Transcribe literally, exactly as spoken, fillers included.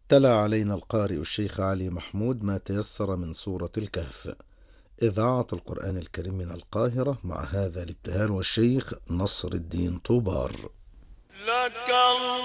تلا علينا القارئ الشيخ علي محمود ما تيسر من سورة الكهف. إذاعة القرآن الكريم من القاهرة، مع هذا الابتهال والشيخ نصر الدين طوبار. لك